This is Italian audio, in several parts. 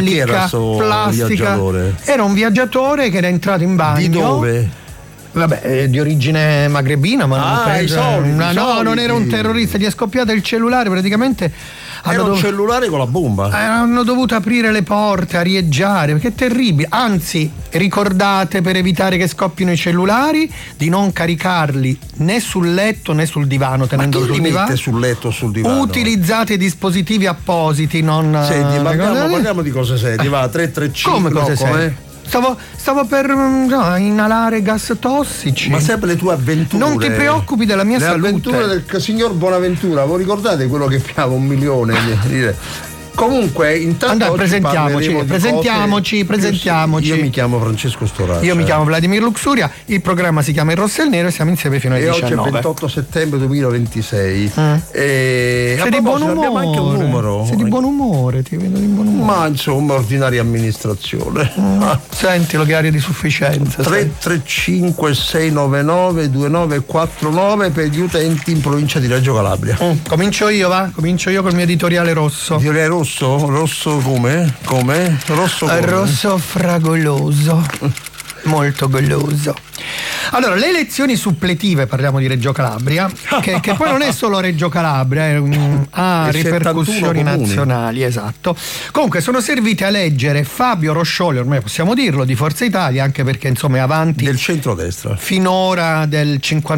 metallica, plastica. Viaggiatore? Era un viaggiatore che era entrato in bagno. Di dove? Vabbè, di origine magrebina, ma non penso. Non era un terrorista, gli è scoppiato il cellulare praticamente. Era un cellulare con la bomba. Hanno dovuto aprire le porte, arieggiare, perché è terribile. Anzi, ricordate, per evitare che scoppino i cellulari, di non caricarli né sul letto né sul divano, tenendolo sul divano. Mette sul letto o sul divano? Utilizzate dispositivi appositi, non. Senti, parliamo di cose serie, va, 335. Come cose serie? Stavo per inalare gas tossici. Ma sempre le tue avventure. Non ti preoccupi della mia salute. Le avventure del signor Bonaventura, voi ricordate quello che piava 1 milione? Comunque, intanto presentiamoci. Io mi chiamo Francesco Storace. Io mi chiamo Vladimir Luxuria. Il programma si chiama Il Rosso e il Nero e siamo insieme fino alle 19. Oggi è il 28 settembre 2026. Sei di buon umore. Abbiamo anche un numero. Sei di buon umore, ti vedo di buon umore. Ma insomma, ordinaria amministrazione. Sentilo che aria di sufficienza. 335 699 2949 per gli utenti in provincia di Reggio Calabria. Comincio io col mio editoriale rosso. Editoriale rosso? Rosso come? Rosso fragoloso. Molto goloso. Allora, le elezioni suppletive, parliamo di Reggio Calabria, che poi non è solo Reggio Calabria, ha ripercussioni nazionali, esatto. Comunque sono servite a eleggere Fabio Roscioli, ormai possiamo dirlo, di Forza Italia, anche perché insomma è avanti del centrodestra finora del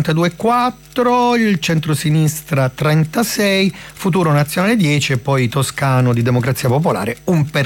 52,4, il centrosinistra 36, Futuro Nazionale 10 e poi Toscano di Democrazia Popolare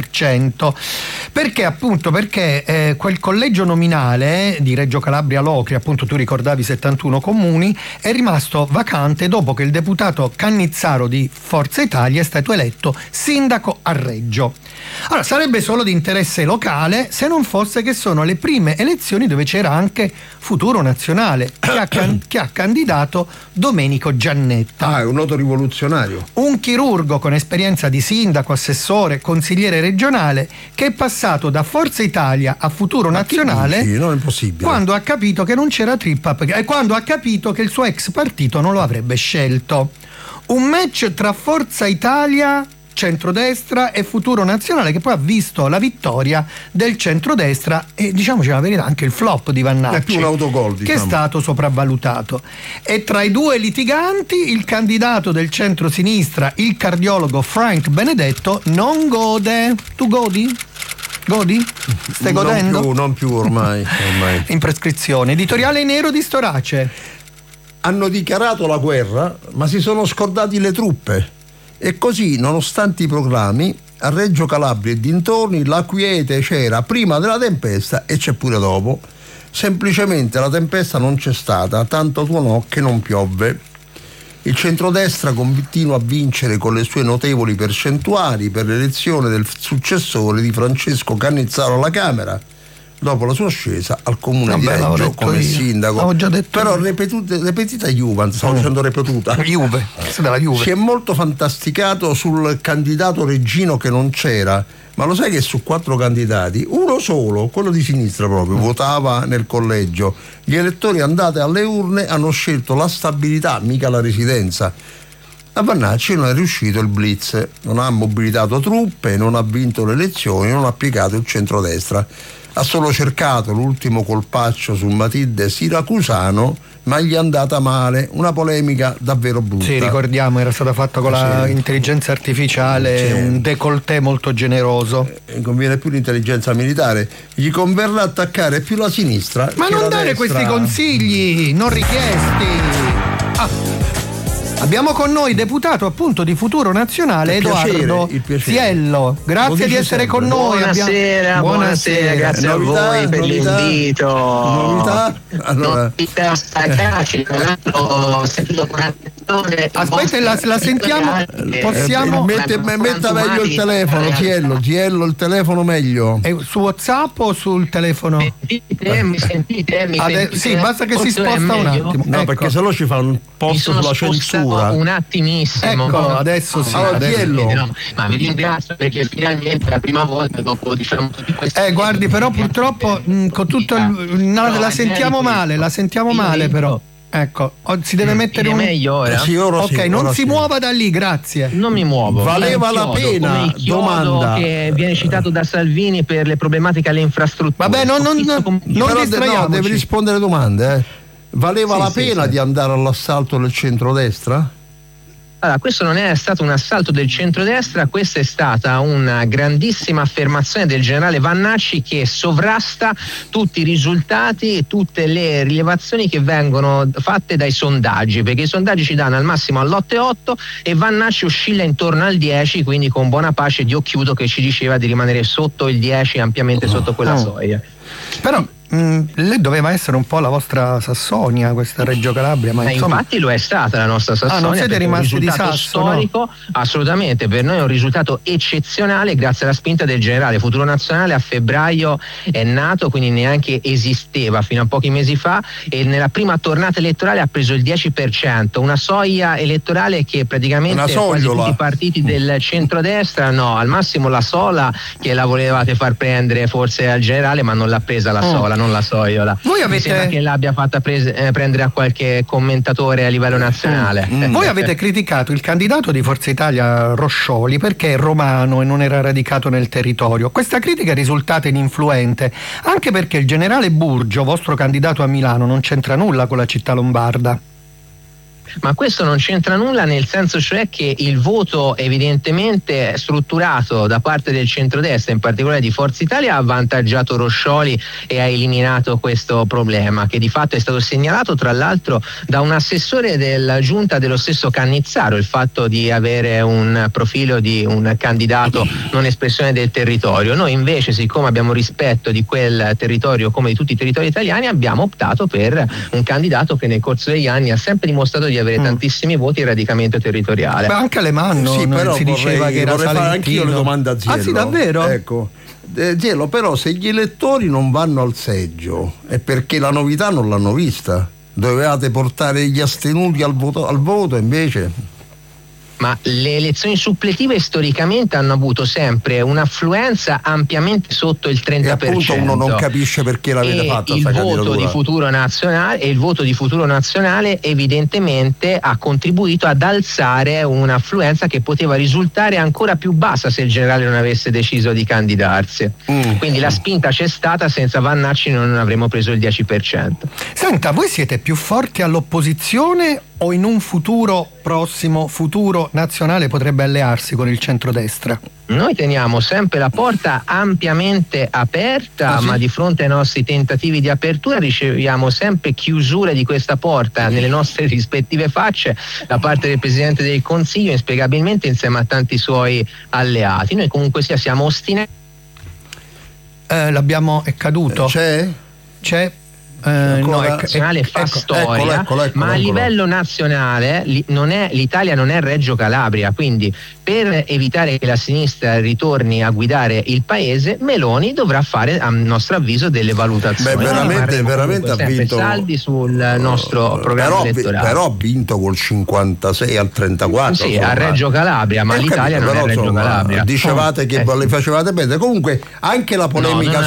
1%. Perché appunto quel collegio nominale di Reggio Calabria Locri, appunto tu ricordavi 71 comuni, è rimasto vacante dopo che il deputato Cannizzaro di Forza Italia è stato eletto sindaco a Reggio. Allora, sarebbe solo di interesse locale se non fosse che sono le prime elezioni dove c'era anche Futuro Nazionale che ha candidato Domenico Giannetta. È un noto rivoluzionario. Un chirurgo con esperienza di sindaco, assessore, consigliere regionale che è passato da Forza Italia a Futuro Nazionale. Non è possibile. Quando ha capito che non c'era trippa e quando ha capito che il suo ex partito non lo avrebbe scelto. Un match tra Forza Italia, centrodestra e Futuro Nazionale che poi ha visto la vittoria del centrodestra e, diciamoci la verità, anche il flop di Vannacci, è più un autogol, diciamo, che è stato sopravvalutato. E tra i due litiganti il candidato del centrosinistra, il cardiologo Frank Benedetto, non gode. Tu godi? Godi? Stai godendo? Non più ormai. In prescrizione. Editoriale nero di Storace. Hanno dichiarato la guerra, ma si sono scordati le truppe. E così, nonostante i proclami, a Reggio Calabria e dintorni la quiete c'era prima della tempesta e c'è pure dopo. Semplicemente la tempesta non c'è stata, tanto tuonò che non piovve. Il centrodestra continua a vincere con le sue notevoli percentuali per l'elezione del successore di Francesco Cannizzaro alla Camera, dopo la sua ascesa al comune di Reggio come sindaco. Avevo già detto però ripetita Juve, stavo dicendo ripetuta. Juve. Si è molto fantasticato sul candidato Reggino che non c'era, ma lo sai che su 4 candidati, uno solo, quello di sinistra proprio, votava nel collegio. Gli elettori andati alle urne hanno scelto la stabilità, mica la residenza. A Vannacci non è riuscito il blitz, non ha mobilitato truppe, non ha vinto le elezioni, non ha piegato il centrodestra. Ha solo cercato l'ultimo colpaccio su Matilde Siracusano, ma gli è andata male, una polemica davvero brutta. Sì, ricordiamo, era stata fatta con la intelligenza artificiale, un décolleté molto generoso. Conviene più l'intelligenza militare, gli converrà attaccare più la sinistra. Ma non dare questi consigli non richiesti. Abbiamo con noi deputato appunto di Futuro Nazionale Edoardo Ziello. Grazie di essere con noi. Buonasera, grazie a voi per l'invito. Novità? Allora. Aspetta, la sentiamo. Possiamo. Metta meglio il telefono, Ziello, il telefono meglio. Su WhatsApp o sul telefono? Mi sentite? Sì, basta che si sposta un attimo. No, perché sennò ci fa un posto sulla censura. Un attimissimo. Ecco, adesso sì. No, ma vi ringrazio perché finalmente è la prima volta dopo tutti questi guardi, però purtroppo con tutto la sentiamo male, però. Ecco, si deve mettere un... meglio ora? Sì, ora ok, sì, non ora si sì. muova da lì, grazie. Non mi muovo. Valeva la Come il chiodo, pena, come il chiodo domanda. che viene citato da Salvini per le problematiche alle infrastrutture. Vabbè, non Però distraiamoci. devi rispondere alle domande. Valeva Sì, la sì, pena sì. di andare all'assalto del centrodestra? Allora, questo non è stato un assalto del centrodestra, questa è stata una grandissima affermazione del generale Vannacci che sovrasta tutti i risultati e tutte le rilevazioni che vengono fatte dai sondaggi, perché i sondaggi ci danno al massimo all'8,8 e Vannacci oscilla intorno al 10, quindi con buona pace di Occhiuto che ci diceva di rimanere sotto il 10, ampiamente sotto quella soglia. Però lei doveva essere un po' la vostra Sassonia, questa Reggio Calabria, ma insomma... Infatti lo è stata la nostra Sassonia. non siete perché rimasti un di risultato Sasso, storico, no? Assolutamente, per noi è un risultato eccezionale grazie alla spinta del generale. Futuro Nazionale a febbraio è nato, quindi neanche esisteva fino a pochi mesi fa, e nella prima tornata elettorale ha preso il 10%, una soglia elettorale che praticamente quasi tutti i partiti del centrodestra, no, al massimo la Sola che la volevate far prendere forse al generale, ma non l'ha presa la Sola, non la Sogliola. Voi avete... Mi sembra che l'abbia fatta prendere a qualche commentatore a livello nazionale. Voi avete criticato il candidato di Forza Italia Roscioli perché è romano e non era radicato nel territorio. Questa critica è risultata ininfluente, anche perché il generale Burgio, vostro candidato a Milano, non c'entra nulla con la città lombarda. Ma questo non c'entra nulla, nel senso cioè che il voto evidentemente strutturato da parte del centrodestra, in particolare di Forza Italia, ha avvantaggiato Roscioli e ha eliminato questo problema, che di fatto è stato segnalato tra l'altro da un assessore della giunta dello stesso Cannizzaro, il fatto di avere un profilo di un candidato non espressione del territorio. Noi invece, siccome abbiamo rispetto di quel territorio come di tutti i territori italiani, abbiamo optato per un candidato che nel corso degli anni ha sempre dimostrato di avere tantissimi voti e radicamento territoriale. Ma anche Alemanno Sì, però si diceva che era vorrei fare anch'io le domande a Ziello. Ah sì, davvero? Ecco. Ziello, però se gli elettori non vanno al seggio è perché la novità non l'hanno vista. Dovevate portare gli astenuti al voto invece... Ma le elezioni suppletive storicamente hanno avuto sempre un'affluenza ampiamente sotto il 30%. E appunto uno non capisce perché l'avete fatta questa candidatura. Il voto di Futuro Nazionale evidentemente ha contribuito ad alzare un'affluenza che poteva risultare ancora più bassa se il generale non avesse deciso di candidarsi. Quindi la spinta c'è stata, senza Vannacci non avremmo preso il 10%. Senta, voi siete più forti all'opposizione o in un futuro prossimo Futuro Nazionale potrebbe allearsi con il centrodestra? Noi teniamo sempre la porta ampiamente aperta, ma di fronte ai nostri tentativi di apertura riceviamo sempre chiusure di questa porta nelle nostre rispettive facce da parte del Presidente del Consiglio, inspiegabilmente insieme a tanti suoi alleati. Noi comunque siamo ostinati. È caduto? C'è? No, nazionale fa storia, eccolo. ma a livello nazionale l'Italia non è Reggio Calabria, quindi per evitare che la sinistra ritorni a guidare il paese, Meloni dovrà fare, a nostro avviso, delle valutazioni. Veramente ha vinto saldi sul nostro programma elettorale. Però ha vinto col 56 al 34. Sì, a Reggio Calabria, ma l'Italia non è Reggio Calabria. Dicevate che le facevate bene. Comunque anche la polemica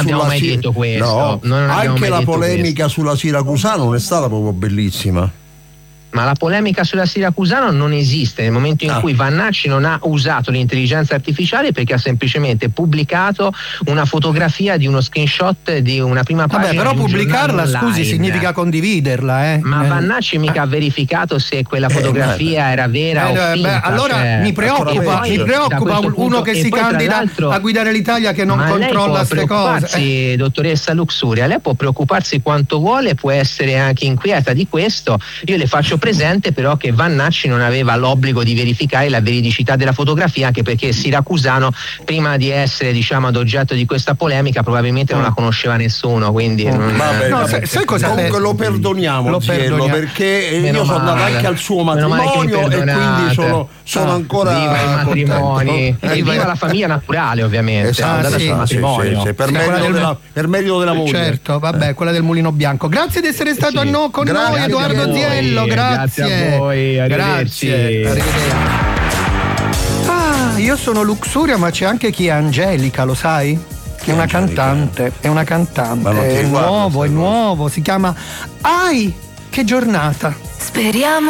sulla Siracusano non è stata proprio bellissima. Ma la polemica sulla Siracusano non esiste nel momento in cui Vannacci non ha usato l'intelligenza artificiale, perché ha semplicemente pubblicato una fotografia di uno screenshot di una prima pagina. Però pubblicarla, scusi, significa condividerla. Ma Vannacci mica ha verificato se quella fotografia era vera o finta. Allora mi preoccupa uno che si candida a guidare l'Italia che non controlla queste cose. Dottoressa Luxuria, lei può preoccuparsi quanto vuole, può essere anche inquieta di questo. Io le faccio presente però che Vannacci non aveva l'obbligo di verificare la veridicità della fotografia, anche perché Siracusano, prima di essere ad oggetto di questa polemica, probabilmente non la conosceva nessuno, quindi sai cosa? Comunque lo perdoniamo, Ziello, perché io sono andato anche al suo matrimonio e quindi sono ancora viva i matrimoni e viva la famiglia naturale, ovviamente. Per merito della moglie. Certo, vabbè, quella del Mulino Bianco. Grazie di essere stato con noi, Edoardo Ziello. Grazie a voi, arrivederci. Io sono Luxuria, ma c'è anche chi è Angelica, lo sai? È una cantante, è nuovo, si chiama Ai Che giornata! Speriamo